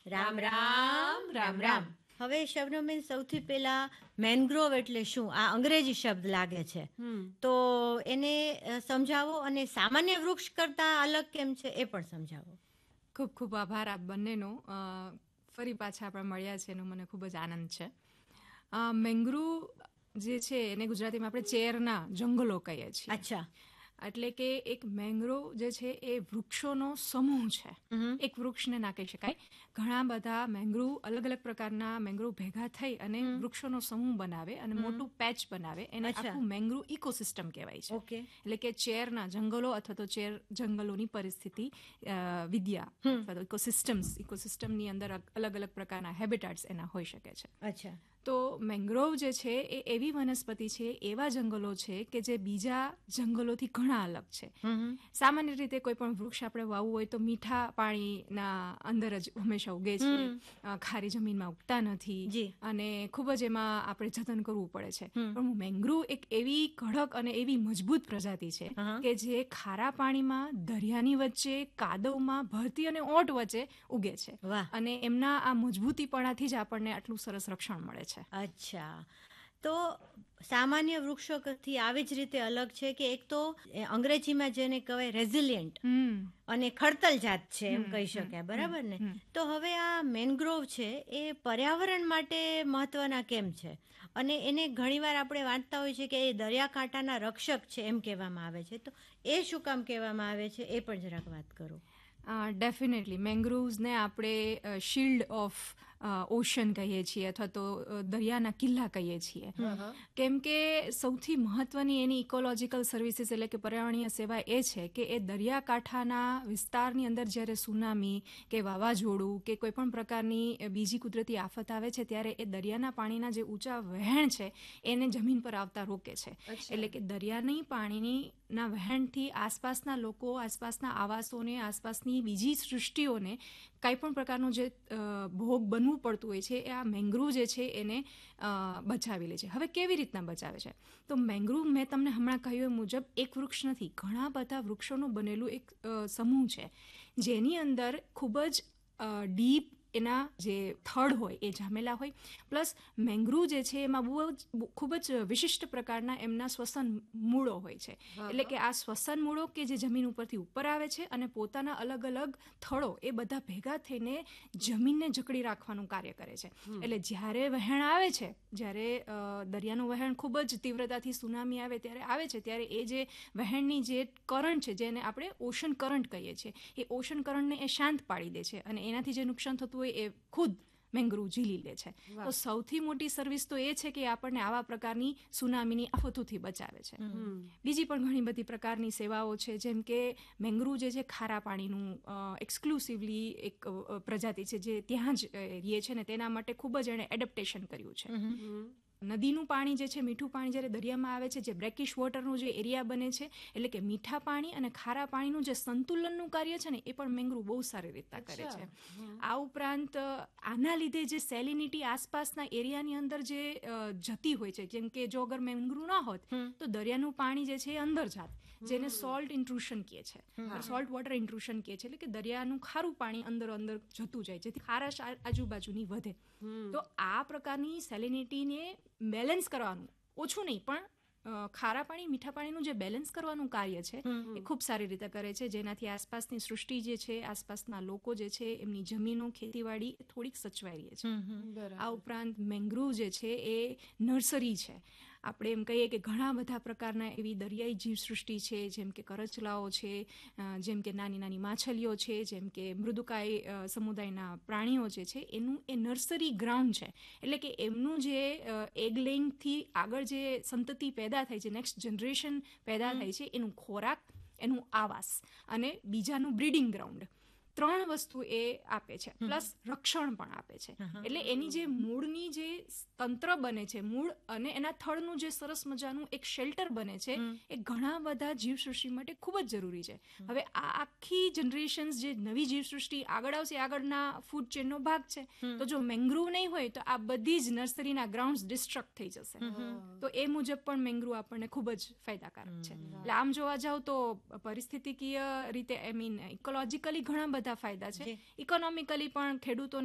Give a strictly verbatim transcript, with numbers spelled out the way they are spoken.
રામ રામ રામ રામ. હવે શબનમબેન, સૌથી પહેલા મેનગ્રોવ એટલે શું? આ અંગ્રેજી શબ્દ લાગે છે, તો એને અ, સમજાવો, અને સામાન્ય વૃક્ષ કરતા અલગ કેમ છે એ પણ સમજાવો. ખૂબ ખૂબ આભાર આપ બંનેનો. અ, ફરી પાછા આપણે મળ્યા છે એનો મને ખૂબ જ આનંદ છે. અ, મેંગ્રુવ જે છે એને ગુજરાતીમાં આપણે ચેરના જંગલો કહીએ છીએ. અચ્છા. એટલે કે એક મેંગ્રોવ જે છે એ વૃક્ષોનો સમૂહ છે. એક વૃક્ષને ના કહી શકાય, ઘણા બધા મેંગ્રુવ, અલગ અલગ પ્રકારના મેંગ્રુવ ભેગા થઈ અને વૃક્ષોનો સમૂહ બનાવે અને મોટું પેચ બનાવે. એને આખું મેંગ્રુવ ઇકોસિસ્ટમ કહેવાય છે. ઓકે. એટલે કે ચેરના જંગલો અથવા તો ચેર જંગલોની પરિસ્થિતિ અ, વિદ્યા અથવા તો ઇકોસિસ્ટમ્સ, ઇકોસિસ્ટમની અંદર અલગ અલગ પ્રકારના હેબિટાટ્સ એના હોઈ શકે છે. અચ્છા. તો મેંગ્રોવ જે છે એ એવી વનસ્પતિ છે, એવા જંગલો છે કે જે બીજા જંગલોથી ઘણા અલગ છે. સામાન્ય રીતે કોઈ પણ વૃક્ષ આપણે વાવવું હોય તો મીઠા પાણીના અંદર જ હંમેશા ઉગે છે, અ, ખારી જમીનમાં ઉગતા નથી અને ખૂબ જ એમાં આપણે જતન કરવું પડે છે. પણ મેંગ્રુવ એક એવી કડક અને એવી મજબૂત પ્રજાતિ છે કે જે ખારા પાણીમાં, દરિયાની વચ્ચે, કાદવમાં, ભરતી અને ઓટ વચ્ચે ઉગે છે. અને એમના આ મજબૂતીપણાથી જ આપણને આટલું સરસ રક્ષણ મળે છે. અચ્છા. તો સામાન્ય વૃક્ષો કરતી આવી જ રીતે અલગ છે કે એક તો એ અંગ્રેજીમાં જેને કહેવાય રેઝિલિયન્ટ અને ખડતલ જાત છે એમ કહી શકાય, બરાબર ને? તો હવે આ મેનગ્રોવ છે એ પર્યાવરણ માટે મહત્વના કેમ છે? અને એને ઘણીવાર આપણે વાંચતા હોય છે કે એ દરિયાકાંઠાના રક્ષક છે એમ કહેવામાં આવે છે, તો એ શું કામ કહેવામાં આવે છે એ પણ જરાક વાત કરો. ડેફિનેટલી મેંગ્રુવ્સને આપણે શિલ્ડ ઓફ ઓશન કહીએ છીએ અથવા તો દરિયાના કિલ્લા કહીએ છીએ. કેમ કે સૌથી મહત્વની એની ઇકોલોજીકલ સર્વિસીસ એટલે કે પર્યાવરણીય સેવા એ છે કે એ દરિયાકાંઠાના વિસ્તારની અંદર જ્યારે સુનામી કે વાવાઝોડું કે કોઈ પણ પ્રકારની બીજી કુદરતી આફત આવે છે ત્યારે એ દરિયાના પાણીના જે ઊંચા વહેણ છે એને જમીન પર આવતા રોકે છે. એટલે કે દરિયાની પાણીની ના વહેણથી આસપાસના લોકો, આસપાસના આવાસોને, આસપાસની બીજી સૃષ્ટિઓને કંઈ પણ પ્રકારનું જે ભોગ બનવું પડતું હોય છે એ આ મેંગ્રુવ જે છે એને બચાવી લે છે. હવે કેવી રીતના બચાવે છે? તો મેંગ્રુવ, મેં તમને હમણાં કહ્યું એ મુજબ એક વૃક્ષ નથી, ઘણા બધા વૃક્ષોનું બનેલું એક સમૂહ છે જેની અંદર ખૂબ જ ડીપ એના જે થડ હોય એ જામેલા હોય. પ્લસ મેંગ્રુવ જે છે એમાં બહુ જ ખૂબ જ વિશિષ્ટ પ્રકારના એમના શ્વસન મૂળો હોય છે. એટલે કે આ શ્વસન મૂળો કે જે જમીન ઉપરથી ઉપર આવે છે અને પોતાના અલગ અલગ થડો એ બધા ભેગા થઈને જમીનને જકડી રાખવાનું કાર્ય કરે છે. એટલે જ્યારે વહેણ આવે છે, જ્યારે દરિયાનું વહેણ ખૂબ જ તીવ્રતાથી સુનામી આવે ત્યારે આવે છે, ત્યારે એ જે વહેણની જે કરંટ છે, જેને આપણે ઓશન કરંટ કહીએ છીએ, એ ઓશન કરંટને એ શાંત પાડી દે છે અને એનાથી જે નુકસાન થતું હોય એ ખુદ મેંગ્રુવ ઝીલી લે છે. તો સૌથી મોટી સર્વિસ તો એ છે કે આપણને આવા પ્રકારની સુનામીની આફતોથી બચાવે છે. બીજી પણ ઘણી બધી પ્રકારની સેવાઓ છે, જેમ કે મેંગ્રુવ જે છે ખારા પાણીનું એક્સક્લુસિવલી એક પ્રજાતિ છે જે ત્યાં જ રહે છે ને તેના માટે ખૂબ જ એણે એડપ્ટેશન કર્યું છે. નદીનું પાણી જે છે, મીઠું પાણી જ્યારે દરિયામાં આવે છે, જે બ્રેકિશ વોટરનો જે એરિયા બને છે, એટલે કે મીઠા પાણી અને ખારા પાણીનું જે સંતુલનનું કાર્ય છે ને એ પણ મેંગ્રુવ બહુ સારી રીતના કરે છે. આ ઉપરાંત આના લીધે જે સેલિનિટી આસપાસના એરિયાની અંદર જે જતી હોય છે, જેમ કે જો અગર મેંગ્રુવ ના હોત તો દરિયાનું પાણી જે છે એ અંદર જાત, જેને સોલ્ટ ઇન્ટ્રુશન કહે છે, સોલ્ટ વોટર ઇન્ટ્રુશન કહે છે. એટલે કે દરિયાનું ખારું પાણી અંદર અંદર જતું જાય, જેથી ખારાશ આજુબાજુની વધે. તો આ પ્રકારની સેલિનિટીને બેલેન્સ કરવાનું, ઓછું નહીં પણ ખારા પાણી, મીઠા પાણીનું જે બેલેન્સ કરવાનું કાર્ય છે એ ખૂબ સારી રીતે કરે છે, જેનાથી આસપાસની સૃષ્ટિ જે છે, આસપાસના લોકો જે છે, એમની જમીનો, ખેતીવાડી થોડીક સચવાઈ રહે છે. આ ઉપરાંત મેંગ્રુવ જે છે એ નર્સરી છે. આપણે એમ કહીએ કે ઘણા બધા પ્રકારના એવી દરિયાઈ જીવસૃષ્ટિ છે, જેમ કે કરચલાઓ છે, જેમ કે નાની નાની માછલીઓ છે, જેમ કે મૃદુકાય સમુદાયના પ્રાણીઓ જે છે, એનું એ નર્સરી ગ્રાઉન્ડ છે. એટલે કે એમનું જે એગ લેઇંગથી આગળ જે સંતતિ પેદા થાય છે, નેક્સ્ટ જનરેશન પેદા થાય છે, એનું ખોરાક, એનું આવાસ અને બીજાનું બ્રીડિંગ ગ્રાઉન્ડ, ત્રણ વસ્તુ એ આપે છે. પ્લસ રક્ષણ પણ આપે છે. એટલે એની જે મૂળની જે તંત્ર બને છે, મૂળ અને એના થડનું જે સરસ મજાનું એક શેલ્ટર બને છે, એ ઘણા બધા જીવસૃષ્ટિ માટે ખૂબ જ જરૂરી છે. હવે આ આખી જનરેશન્સ જે નવી જીવસૃષ્ટિ આગળ આવશે, આગળના ફૂડ ચેનનો ભાગ છે. તો જો મેંગ્રુવ નહીં હોય તો આ બધી જ નર્સરીના ગ્રાઉન્ડ્સ ડિસ્ટ્રક્ટ થઈ જશે. તો એ મુજબ પણ મેંગ્રુવ આપણને ખૂબ જ ફાયદાકારક છે. એટલે આમ જોવા જાવ તો પરિસ્થિતિકીય રીતે, આઈ મીન ઇકોલોજીકલી ઘણા બધા ફાયદા છે. ઇકોનોમિકલી પણ ખેડૂતો